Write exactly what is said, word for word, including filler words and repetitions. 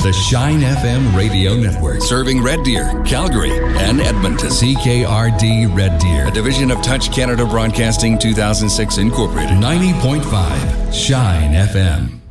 the Shine F M radio network. Serving Red Deer, Calgary, and Edmonton. C K R D Red Deer. A division of Touch Canada Broadcasting two thousand six Incorporated. ninety point five Shine F M.